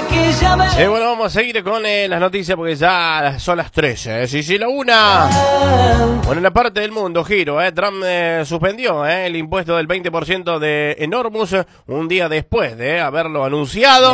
Bueno, vamos a seguir con las noticias porque ya son las 13. Sí, la una. Bueno, en la parte del mundo, giro. Trump suspendió el impuesto del 20% de Enormous un día después de haberlo anunciado.